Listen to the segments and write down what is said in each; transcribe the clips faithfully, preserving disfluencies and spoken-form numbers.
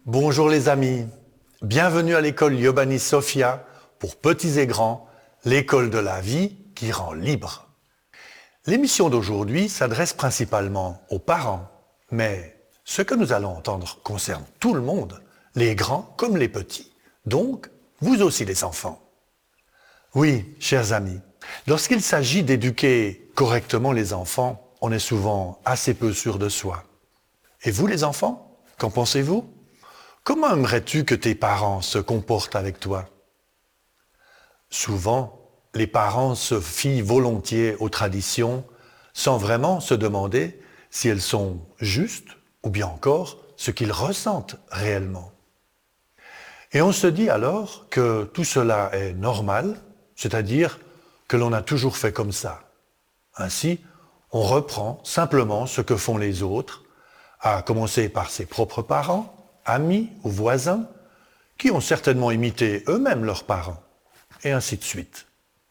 Bonjour les amis, bienvenue à l'école Yobani Sophia pour petits et grands, l'école de la vie qui rend libre. L'émission d'aujourd'hui s'adresse principalement aux parents, mais ce que nous allons entendre concerne tout le monde, les grands comme les petits, donc vous aussi les enfants. Oui, chers amis, lorsqu'il s'agit d'éduquer correctement les enfants, on est souvent assez peu sûr de soi. Et vous les enfants, qu'en pensez-vous ? Comment aimerais-tu que tes parents se comportent avec toi ? Souvent, les parents se fient volontiers aux traditions sans vraiment se demander si elles sont justes ou bien encore ce qu'ils ressentent réellement. Et on se dit alors que tout cela est normal, c'est-à-dire que l'on a toujours fait comme ça. Ainsi, on reprend simplement ce que font les autres, à commencer par ses propres parents, amis ou voisins, qui ont certainement imité eux-mêmes leurs parents, et ainsi de suite.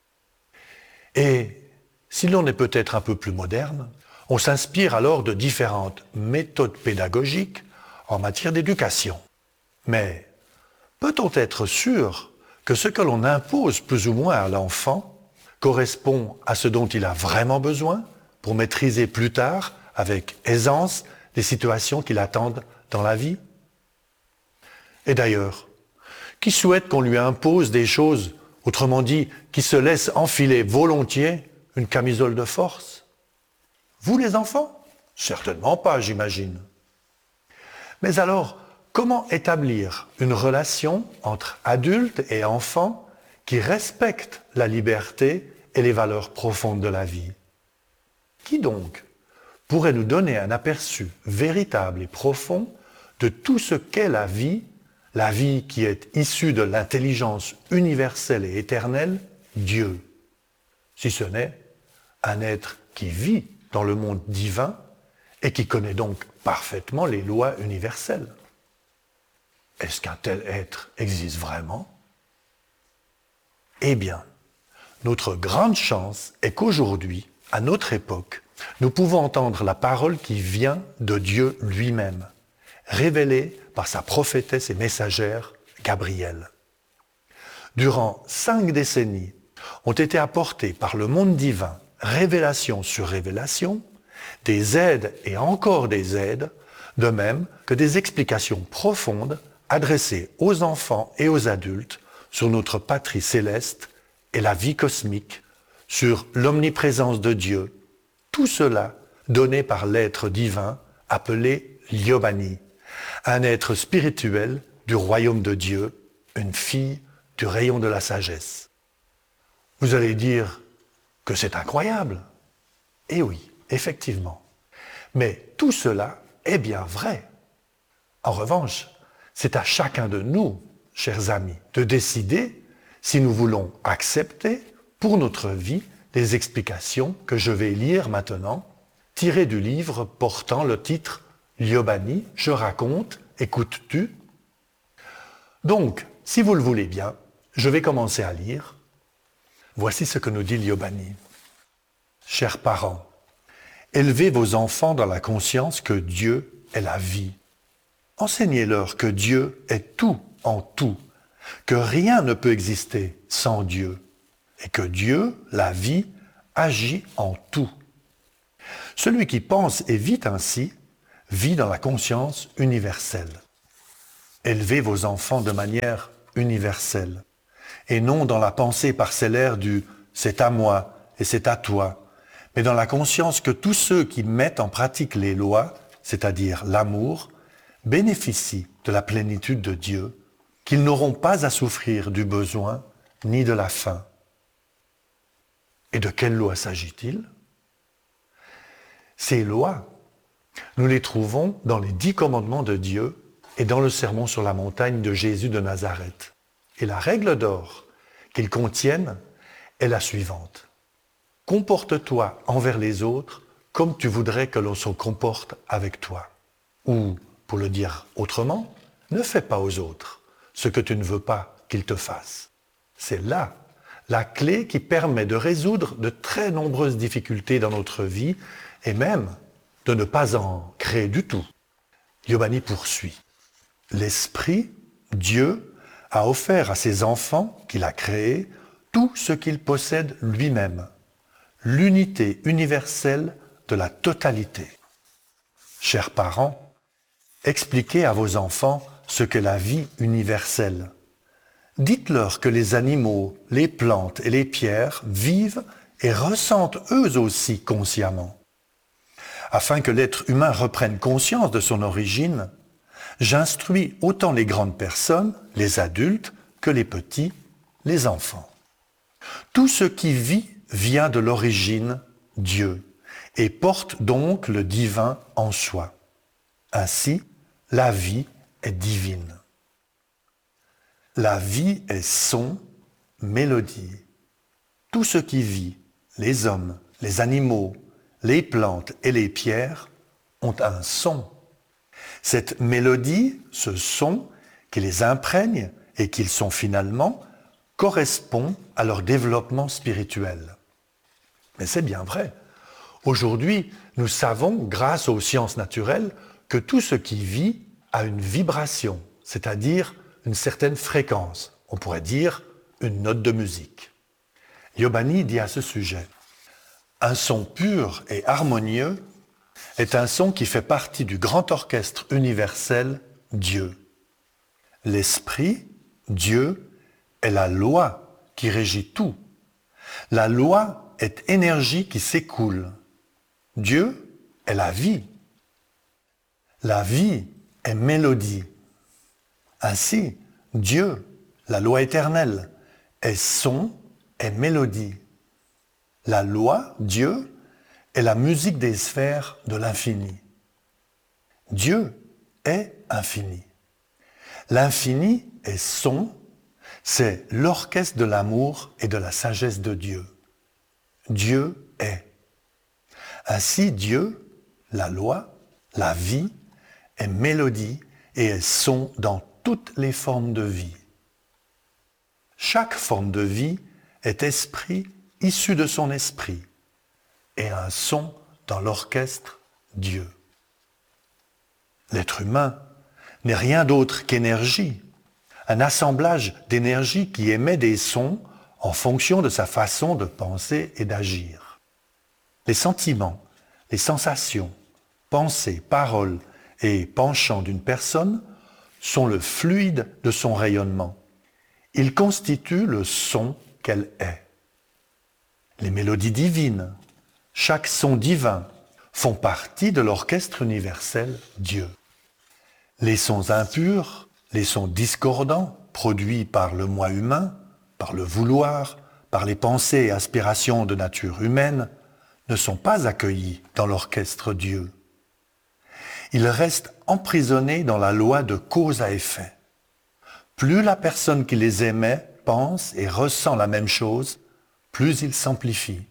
Et si l'on est peut-être un peu plus moderne, on s'inspire alors de différentes méthodes pédagogiques en matière d'éducation. Mais peut-on être sûr que ce que l'on impose plus ou moins à l'enfant correspond à ce dont il a vraiment besoin pour maîtriser plus tard, avec aisance, les situations qui l'attendent dans la vie ? Et d'ailleurs, qui souhaite qu'on lui impose des choses, autrement dit, qui se laisse enfiler volontiers une camisole de force ? Vous les enfants ? Certainement pas, j'imagine. Mais alors, comment établir une relation entre adultes et enfants qui respecte la liberté et les valeurs profondes de la vie ? Qui donc pourrait nous donner un aperçu véritable et profond de tout ce qu'est la vie, la vie qui est issue de l'intelligence universelle et éternelle, Dieu, si ce n'est un être qui vit dans le monde divin et qui connaît donc parfaitement les lois universelles. Est-ce qu'un tel être existe vraiment ? Eh bien, notre grande chance est qu'aujourd'hui, à notre époque, nous pouvons entendre la parole qui vient de Dieu lui-même, révélée par sa prophétesse et messagère, Gabrielle. Durant cinq décennies, ont été apportées par le monde divin, révélation sur révélation, des aides et encore des aides, de même que des explications profondes adressées aux enfants et aux adultes sur notre patrie céleste et la vie cosmique, sur l'omniprésence de Dieu, tout cela donné par l'être divin appelé Yobani, un être spirituel du royaume de Dieu, une fille du rayon de la sagesse. Vous allez dire que c'est incroyable. Eh oui, effectivement. Mais tout cela est bien vrai. En revanche, c'est à chacun de nous, chers amis, de décider si nous voulons accepter pour notre vie les explications que je vais lire maintenant, tirées du livre portant le titre « Yobani, je raconte, écoutes-tu » ? Donc, si vous le voulez bien, je vais commencer à lire. Voici ce que nous dit Yobani. Chers parents, élevez vos enfants dans la conscience que Dieu est la vie. Enseignez-leur que Dieu est tout en tout, que rien ne peut exister sans Dieu, et que Dieu, la vie, agit en tout. Celui qui pense et vit ainsi, vit dans la conscience universelle. Élevez vos enfants de manière universelle, et non dans la pensée parcellaire du « c'est à moi et c'est à toi », mais dans la conscience que tous ceux qui mettent en pratique les lois, c'est-à-dire l'amour, bénéficient de la plénitude de Dieu, qu'ils n'auront pas à souffrir du besoin ni de la faim. Et de quelles lois s'agit-il ? Ces lois, nous les trouvons dans les dix commandements de Dieu et dans le sermon sur la montagne de Jésus de Nazareth. Et la règle d'or qu'ils contiennent est la suivante. Comporte-toi envers les autres comme tu voudrais que l'on se comporte avec toi. Ou, pour le dire autrement, ne fais pas aux autres ce que tu ne veux pas qu'ils te fassent. C'est là la clé qui permet de résoudre de très nombreuses difficultés dans notre vie et même de ne pas en créer du tout. Yobani poursuit. L'Esprit, Dieu, a offert à ses enfants qu'il a créés tout ce qu'il possède lui-même, l'unité universelle de la totalité. Chers parents, expliquez à vos enfants ce qu'est la vie universelle. Dites-leur que les animaux, les plantes et les pierres vivent et ressentent eux aussi consciemment. Afin que l'être humain reprenne conscience de son origine, j'instruis autant les grandes personnes, les adultes, que les petits, les enfants. Tout ce qui vit vient de l'origine, Dieu, et porte donc le divin en soi. Ainsi, la vie est divine. La vie est son, mélodie. Tout ce qui vit, les hommes, les animaux, les plantes et les pierres, ont un son. Cette mélodie, ce son qui les imprègne et qu'ils sont finalement, correspond à leur développement spirituel. Mais c'est bien vrai. Aujourd'hui, nous savons, grâce aux sciences naturelles, que tout ce qui vit a une vibration, c'est-à-dire une certaine fréquence. On pourrait dire une note de musique. Yobani dit à ce sujet, « Un son pur et harmonieux est un son qui fait partie du grand orchestre universel, Dieu. L'esprit, Dieu, est la loi qui régit tout. La loi est énergie qui s'écoule. Dieu est la vie. La vie est mélodie. Ainsi, Dieu, la loi éternelle, est son et mélodie. La loi, Dieu, est la musique des sphères de l'infini. Dieu est infini. L'infini est son, c'est l'orchestre de l'amour et de la sagesse de Dieu. Dieu est. Ainsi, Dieu, la loi, la vie, est mélodie et est son dans toutes les formes de vie. Chaque forme de vie est esprit issu de son esprit et un son dans l'orchestre Dieu. L'être humain n'est rien d'autre qu'énergie, un assemblage d'énergie qui émet des sons en fonction de sa façon de penser et d'agir. Les sentiments, les sensations, pensées, paroles et penchants d'une personne sont le fluide de son rayonnement. Ils constituent le son qu'elle est. Les mélodies divines, chaque son divin, font partie de l'orchestre universel Dieu. Les sons impurs, les sons discordants, produits par le moi humain, par le vouloir, par les pensées et aspirations de nature humaine, ne sont pas accueillis dans l'orchestre Dieu. Ils restent emprisonnés dans la loi de cause à effet. Plus la personne qui les émet pense et ressent la même chose, plus ils s'amplifient.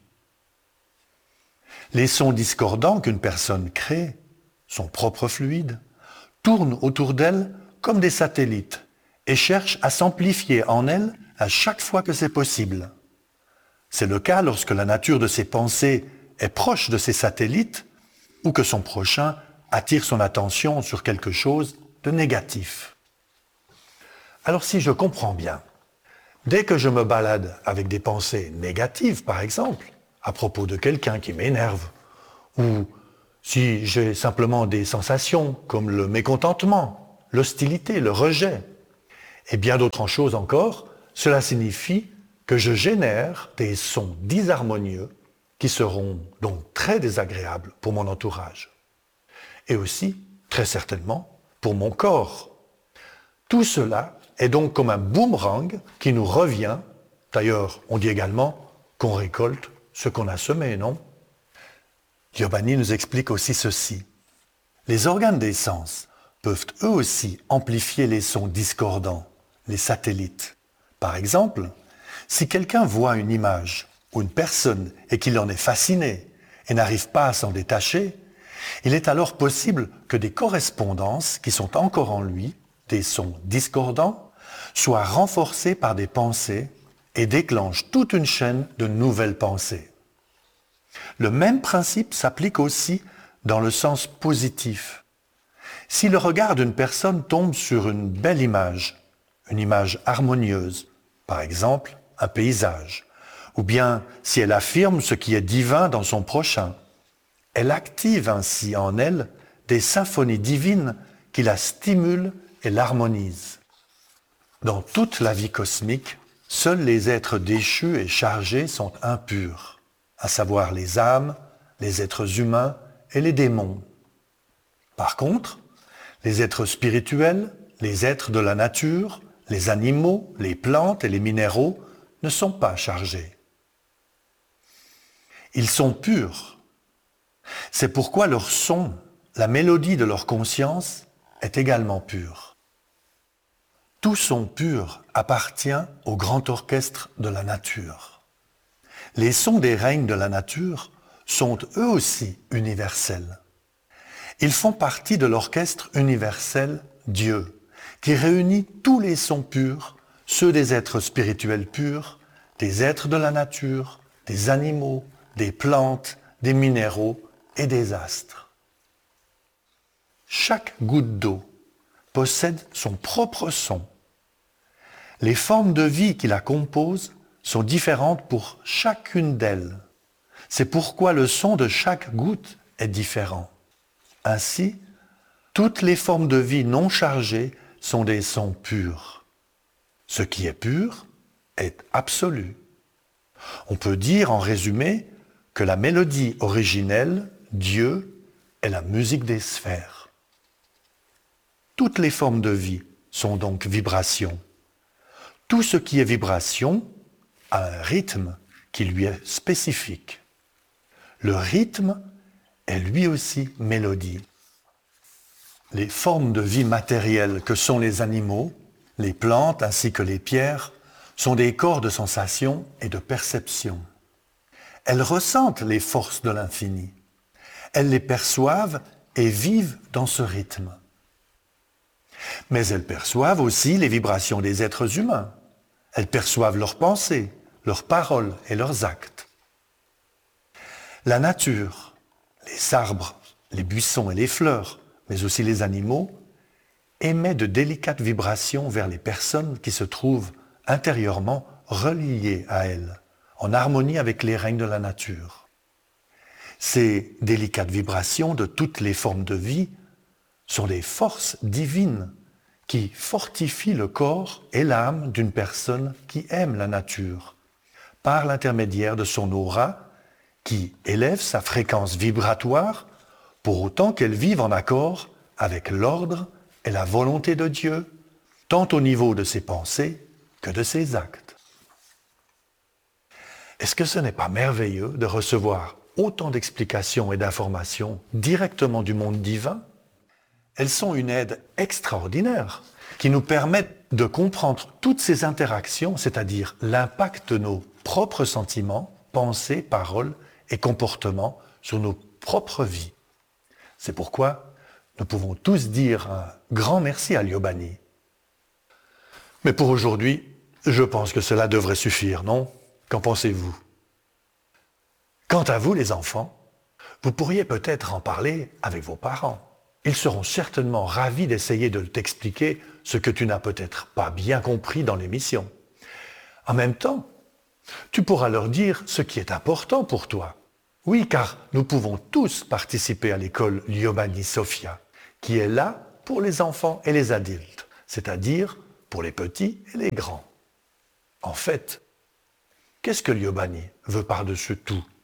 Les sons discordants qu'une personne crée, son propre fluide, tournent autour d'elle comme des satellites et cherchent à s'amplifier en elle à chaque fois que c'est possible. C'est le cas lorsque la nature de ses pensées est proche de ses satellites ou que son prochain attire son attention sur quelque chose de négatif. Alors si je comprends bien, dès que je me balade avec des pensées négatives, par exemple, à propos de quelqu'un qui m'énerve, ou si j'ai simplement des sensations comme le mécontentement, l'hostilité, le rejet, et bien d'autres choses encore, cela signifie que je génère des sons disharmonieux qui seront donc très désagréables pour mon entourage. Et aussi, très certainement, pour mon corps. Tout cela est donc comme un boomerang qui nous revient. D'ailleurs, on dit également qu'on récolte ce qu'on a semé, non? Yobani nous explique aussi ceci. Les organes des sens peuvent eux aussi amplifier les sons discordants, les satellites. Par exemple, si quelqu'un voit une image ou une personne et qu'il en est fasciné et n'arrive pas à s'en détacher, il est alors possible que des correspondances qui sont encore en lui, des sons discordants, soient renforcées par des pensées et déclenchent toute une chaîne de nouvelles pensées. Le même principe s'applique aussi dans le sens positif. Si le regard d'une personne tombe sur une belle image, une image harmonieuse, par exemple un paysage, ou bien si elle affirme ce qui est divin dans son prochain, elle active ainsi en elle des symphonies divines qui la stimulent et l'harmonisent. Dans toute la vie cosmique, seuls les êtres déchus et chargés sont impurs, à savoir les âmes, les êtres humains et les démons. Par contre, les êtres spirituels, les êtres de la nature, les animaux, les plantes et les minéraux ne sont pas chargés. Ils sont purs. C'est pourquoi leur son, la mélodie de leur conscience, est également pure. Tout son pur appartient au grand orchestre de la nature. Les sons des règnes de la nature sont eux aussi universels. Ils font partie de l'orchestre universel Dieu, qui réunit tous les sons purs, ceux des êtres spirituels purs, des êtres de la nature, des animaux, des plantes, des minéraux et des astres. Chaque goutte d'eau possède son propre son. Les formes de vie qui la composent sont différentes pour chacune d'elles. C'est pourquoi le son de chaque goutte est différent. Ainsi, toutes les formes de vie non chargées sont des sons purs. Ce qui est pur est absolu. On peut dire en résumé que la mélodie originelle, Dieu, est la musique des sphères. Toutes les formes de vie sont donc vibrations. Tout ce qui est vibration a un rythme qui lui est spécifique. Le rythme est lui aussi mélodie. Les formes de vie matérielles que sont les animaux, les plantes ainsi que les pierres sont des corps de sensation et de perception. Elles ressentent les forces de l'infini. Elles les perçoivent et vivent dans ce rythme. Mais elles perçoivent aussi les vibrations des êtres humains. Elles perçoivent leurs pensées, leurs paroles et leurs actes. La nature, les arbres, les buissons et les fleurs, mais aussi les animaux, émet de délicates vibrations vers les personnes qui se trouvent intérieurement reliées à elles, en harmonie avec les règnes de la nature. Ces délicates vibrations de toutes les formes de vie sont des forces divines qui fortifient le corps et l'âme d'une personne qui aime la nature, par l'intermédiaire de son aura, qui élève sa fréquence vibratoire pour autant qu'elle vive en accord avec l'ordre et la volonté de Dieu, tant au niveau de ses pensées que de ses actes. Est-ce que ce n'est pas merveilleux de recevoir autant d'explications et d'informations directement du monde divin? Elles sont une aide extraordinaire qui nous permettent de comprendre toutes ces interactions, c'est-à-dire l'impact de nos propres sentiments, pensées, paroles et comportements sur nos propres vies. C'est pourquoi nous pouvons tous dire un grand merci à Lyobani. Mais pour aujourd'hui, je pense que cela devrait suffire, non? Qu'en pensez-vous? Quant à vous, les enfants, vous pourriez peut-être en parler avec vos parents. Ils seront certainement ravis d'essayer de t'expliquer ce que tu n'as peut-être pas bien compris dans l'émission. En même temps, tu pourras leur dire ce qui est important pour toi. Oui, car nous pouvons tous participer à l'école Lyobani Sophia, qui est là pour les enfants et les adultes, c'est-à-dire pour les petits et les grands. En fait, qu'est-ce que Lyobani veut par-dessus tout dans cette école ?